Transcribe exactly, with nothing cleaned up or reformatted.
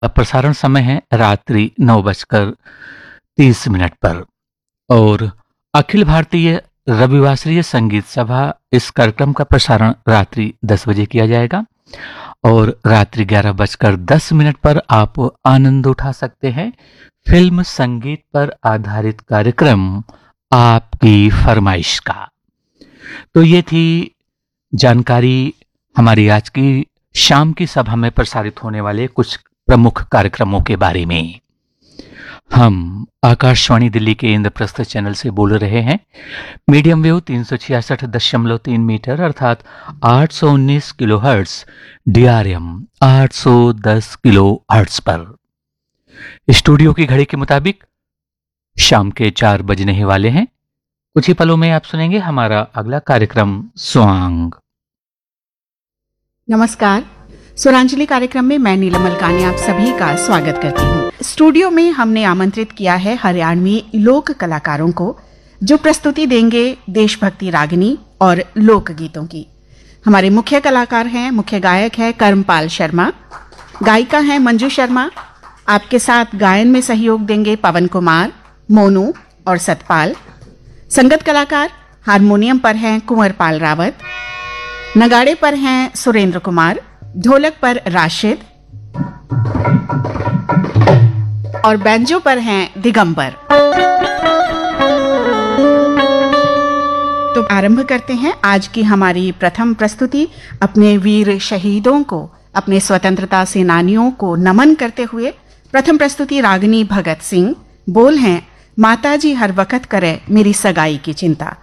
प्रसारण समय है रात्रि नौ बजकर तीस मिनट पर। और अखिल भारतीय रविवासरीय संगीत सभा, इस कार्यक्रम का प्रसारण रात्रि दस बजे किया जाएगा। और रात्रि ग्यारह बजकर दस मिनट पर आप आनंद उठा सकते हैं फिल्म संगीत पर आधारित कार्यक्रम आपकी फरमाइश का। तो ये थी जानकारी हमारी आज की शाम की सभा में प्रसारित होने वाले कुछ प्रमुख कार्यक्रमों के बारे में। हम आकाशवाणी दिल्ली के इंद्रप्रस्थ चैनल से बोल रहे हैं, मीडियम वेव तीन सौ छियासठ दशमलव तीन मीटर अर्थात आठ सौ उन्नीस किलो हर्ट्स, डीआरएम आठ सौ दस किलो हर्ट्स पर। स्टूडियो की घड़ी के मुताबिक शाम के चार बजने ही वाले हैं। कुछ ही पलों में आप सुनेंगे हमारा अगला कार्यक्रम स्वांग। नमस्कार, स्वरांजलि कार्यक्रम में मैं नीलम मलकानी आप सभी का स्वागत करती हूँ। स्टूडियो में हमने आमंत्रित किया है हरियाणवी लोक कलाकारों को, जो प्रस्तुति देंगे देशभक्ति रागिनी और लोक गीतों की। हमारे मुख्य कलाकार हैं, मुख्य गायक है कर्मपाल शर्मा, गायिका हैं मंजू शर्मा। आपके साथ गायन में सहयोग देंगे पवन कुमार, मोनू और सतपाल। संगत कलाकार हारमोनियम पर हैं कुंवर पाल रावत, नगाड़े पर हैं सुरेंद्र कुमार, ढोलक पर राशिद और बैंजो पर हैं दिगंबर। तो आरंभ करते हैं आज की हमारी प्रथम प्रस्तुति अपने वीर शहीदों को, अपने स्वतंत्रता सेनानियों को नमन करते हुए। प्रथम प्रस्तुति रागिनी भगत सिंह। बोल हैं, माताजी हर वक्त करे मेरी सगाई की चिंता।